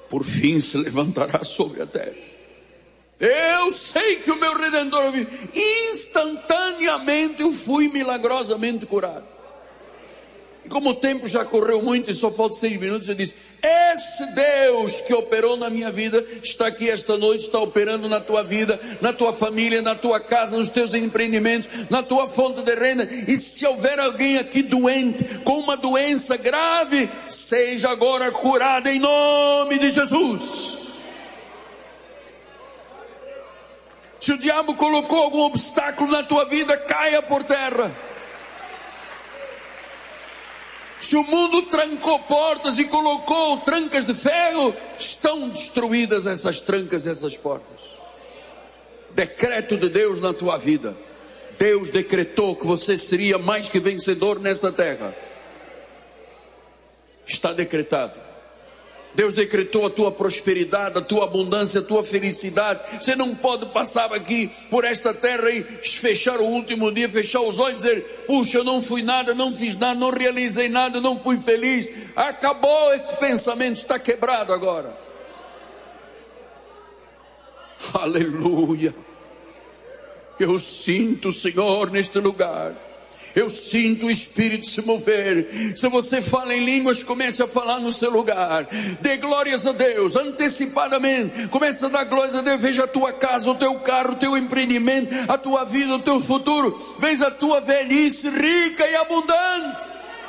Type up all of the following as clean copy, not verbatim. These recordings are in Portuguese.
por fim se levantará sobre a terra. Eu sei que o meu Redentor vive. Instantaneamente eu fui milagrosamente curado. E como o tempo já correu muito e só faltam 6 minutos, eu disse: esse Deus que operou na minha vida está aqui esta noite, está operando na tua vida, na tua família, na tua casa, nos teus empreendimentos, na tua fonte de renda. E se houver alguém aqui doente, com uma doença grave, seja agora curado em nome de Jesus. Se o diabo colocou algum obstáculo na tua vida, caia por terra. Se o mundo trancou portas e colocou trancas de ferro, estão destruídas essas trancas, essas portas. Decreto de Deus na tua vida. Deus decretou que você seria mais que vencedor nesta terra. Está decretado. Deus decretou a tua prosperidade, a tua abundância, a tua felicidade. Você não pode passar aqui por esta terra e fechar o último dia, fechar os olhos e dizer: puxa, eu não fui nada, não fiz nada, não realizei nada, não fui feliz. Acabou esse pensamento, está quebrado agora. Aleluia. Eu sinto o Senhor neste lugar. Eu sinto o Espírito se mover. Se você fala em línguas, comece a falar no seu lugar. Dê glórias a Deus antecipadamente. Comece a dar glórias a Deus. Veja a tua casa, o teu carro, o teu empreendimento, a tua vida, o teu futuro. Veja a tua velhice rica e abundante.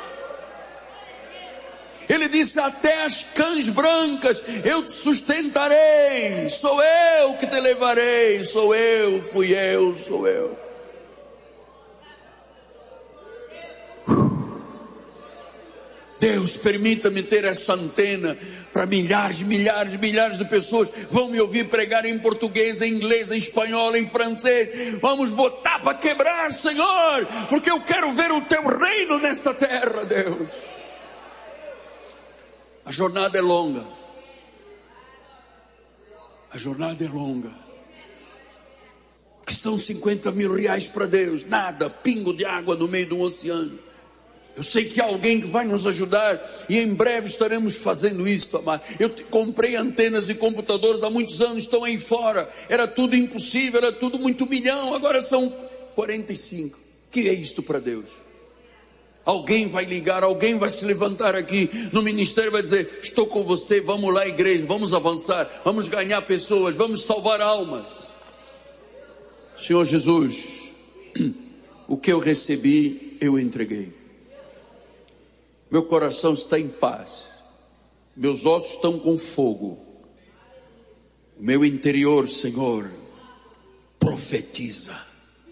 Ele disse: até as cães brancas eu te sustentarei. Sou eu que te levarei. Sou eu, fui eu, sou eu. Deus, permita-me ter essa antena para milhares de pessoas vão me ouvir pregar em português, em inglês, em espanhol, em francês. Vamos botar para quebrar, Senhor, porque eu quero ver o teu reino nesta terra, Deus. A jornada é longa. A jornada é longa. O que são 50 mil reais para Deus? Nada, pingo de água no meio do oceano. Eu sei que há alguém que vai nos ajudar e em breve estaremos fazendo isso, amado. Eu comprei antenas e computadores há muitos anos, estão aí fora. Era tudo impossível, era tudo muito milhão, agora são 45. Que é isto para Deus? Alguém vai ligar, alguém vai se levantar aqui no ministério e vai dizer: estou com você, vamos lá, igreja, vamos avançar, vamos ganhar pessoas, vamos salvar almas. Senhor Jesus, o que eu recebi, eu entreguei. Meu coração está em paz, meus ossos estão com fogo, o meu interior, Senhor, profetiza.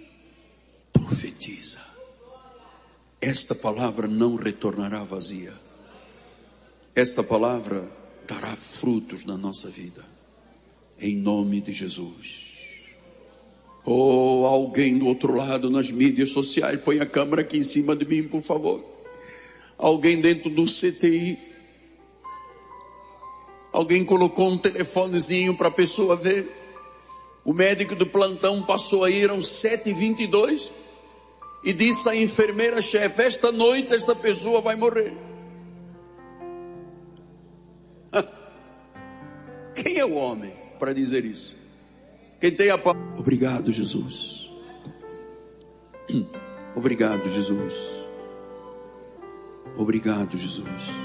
Esta palavra não retornará vazia. Esta palavra dará frutos na nossa vida, em nome de Jesus. Oh, alguém do outro lado nas mídias sociais, põe a câmera aqui em cima de mim, por favor. Alguém dentro do CTI, alguém colocou um telefonezinho para a pessoa ver. O médico do plantão passou aí, eram 7h22, e disse à enfermeira-chefe: esta noite esta pessoa vai morrer. Quem é o homem para dizer isso? Quem tem a palavra? Obrigado, Jesus. Obrigado, Jesus. Obrigado, Jesus.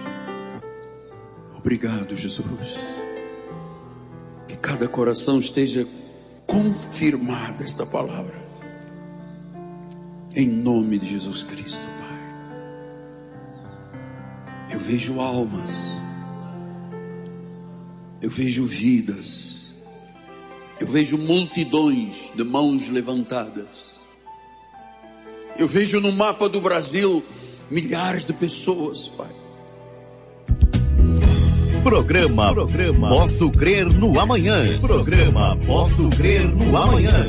Obrigado, Jesus. Que cada coração esteja confirmada esta palavra, em nome de Jesus Cristo, Pai. Eu vejo almas, eu vejo vidas, eu vejo multidões de mãos levantadas. Eu vejo no mapa do Brasil milhares de pessoas, Pai. Programa Posso Crer no Amanhã. Programa Posso Crer no Amanhã.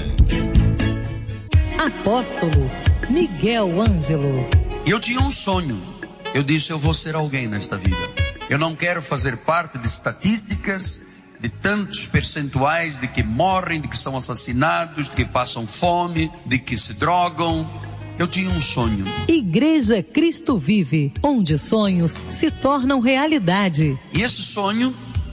Apóstolo Miguel Ângelo. Eu tinha um sonho. Eu disse: eu vou ser alguém nesta vida. Eu não quero fazer parte de estatísticas, de tantos percentuais de que morrem, de que são assassinados, de que passam fome, de que se drogam. Eu tinha um sonho. Igreja Cristo Vive, onde sonhos se tornam realidade. E esse sonho